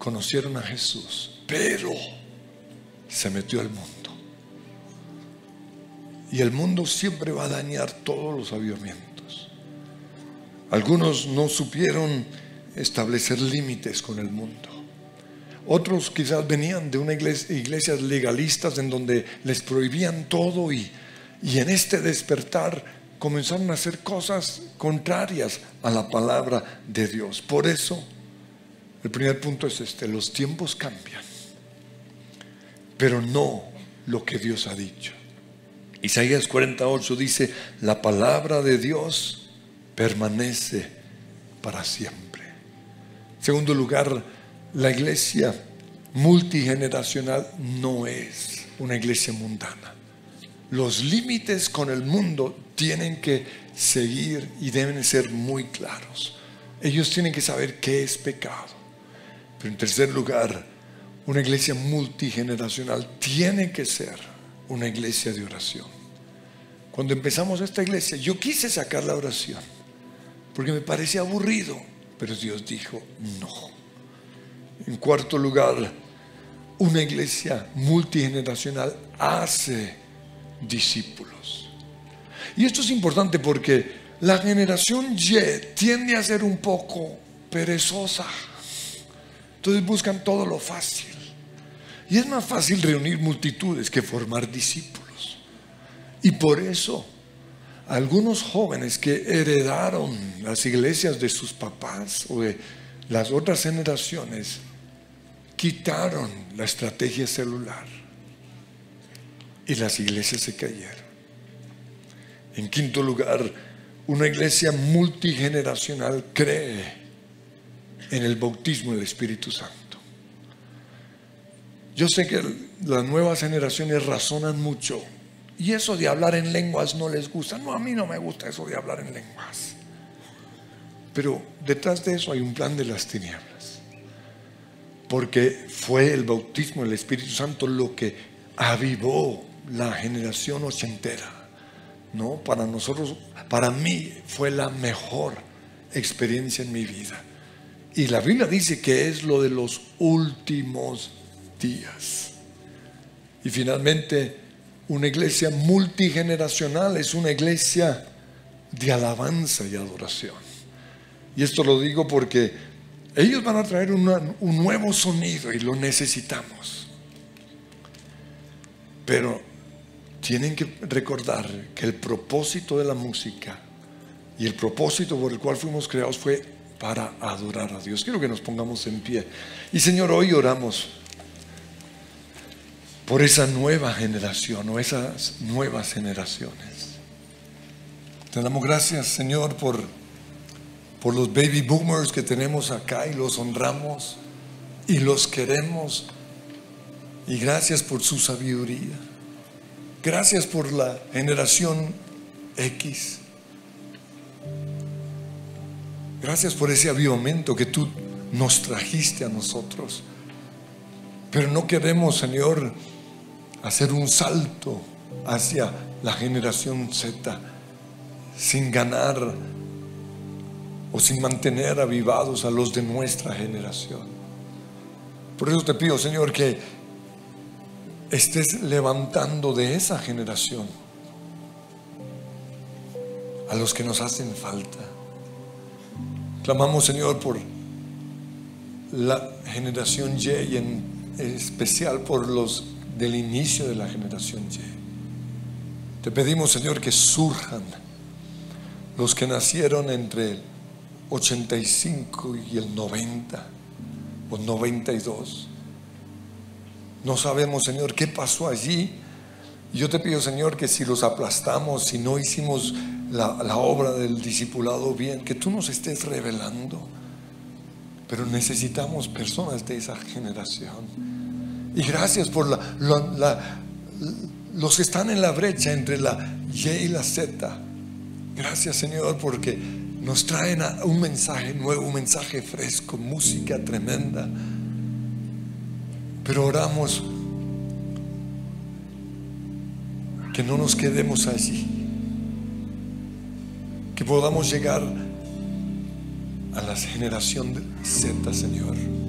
conocieron a Jesús, pero se metió al mundo. Y el mundo siempre va a dañar todos los avivamientos. Algunos no supieron establecer límites con el mundo. Otros quizás venían de una iglesias legalistas en donde les prohibían todo y en este despertar comenzaron a hacer cosas contrarias a la palabra de Dios. Por eso, el primer punto es este: los tiempos cambian, pero no lo que Dios ha dicho. Isaías 48 dice: la palabra de Dios permanece para siempre. En segundo lugar, la iglesia multigeneracional no es una iglesia mundana. Los límites con el mundo tienen que seguir y deben ser muy claros. Ellos tienen que saber qué es pecado. Pero en tercer lugar, una iglesia multigeneracional tiene que ser una iglesia de oración. Cuando empezamos esta iglesia, yo quise sacar la oración porque me parecía aburrido, pero Dios dijo no. En cuarto lugar, una iglesia multigeneracional hace discípulos. Y esto es importante porque la generación Y tiende a ser un poco perezosa. Entonces buscan todo lo fácil. Y es más fácil reunir multitudes que formar discípulos. Y por eso algunos jóvenes que heredaron las iglesias de sus papás o de las otras generaciones quitaron la estrategia celular y las iglesias se cayeron. En quinto lugar, una iglesia multigeneracional cree en el bautismo del Espíritu Santo. Yo sé que las nuevas generaciones razonan mucho y eso de hablar en lenguas no les gusta. No, a mí no me gusta eso de hablar en lenguas. Pero detrás de eso hay un plan de las tinieblas, porque fue el bautismo del Espíritu Santo lo que avivó la generación ochentera, ¿no? Para nosotros, para mí fue la mejor experiencia en mi vida. Y la Biblia dice que es lo de los últimos días. Y finalmente, una iglesia multigeneracional es una iglesia de alabanza y adoración. Y esto lo digo porque ellos van a traer un nuevo sonido y lo necesitamos. Pero tienen que recordar que el propósito de la música y el propósito por el cual fuimos creados fue para adorar a Dios. Quiero que nos pongamos en pie. Y Señor, hoy oramos por esa nueva generación o esas nuevas generaciones. Te damos gracias, Señor, por los baby boomers que tenemos acá y los honramos y los queremos. Y gracias por su sabiduría. Gracias por la generación X. Gracias por ese avivamiento que tú nos trajiste a nosotros. Pero no queremos, Señor, hacer un salto hacia la generación Z sin ganar o sin mantener avivados a los de nuestra generación. Por eso te pido, Señor, que estés levantando de esa generación a los que nos hacen falta. Clamamos, Señor, por la generación Y y en especial por los del inicio de la generación Y. Te pedimos, Señor, que surjan los que nacieron entre el 85 y el 90 o 92. No sabemos, Señor, qué pasó allí. Y yo te pido, Señor, que si los aplastamos, si no hicimos la obra del discipulado bien, que tú nos estés revelando. Pero necesitamos personas de esa generación. Y gracias por los que están en la brecha entre la Y y la Z. Gracias, Señor, porque nos traen un mensaje nuevo, un mensaje fresco, música tremenda. Pero oramos que no nos quedemos allí, que podamos llegar a la generación Z, Señor.